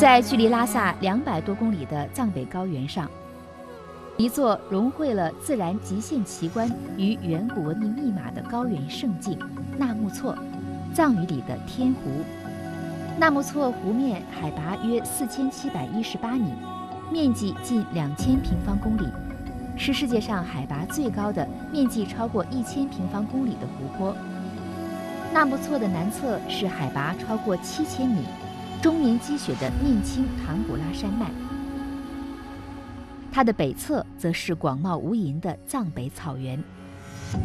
在距离拉萨200多公里的藏北高原上，一座融汇了自然极限奇观与远古文明密码的高原胜境——纳木错，藏语里的天湖。纳木错湖面海拔约4718米，面积近2000平方公里，是世界上海拔最高的、面积超过1000平方公里的湖泊。纳木错的南侧是海拔超过7000米、终年积雪的面青唐古拉山脉，它的北侧则是广袤无垠的藏北草原。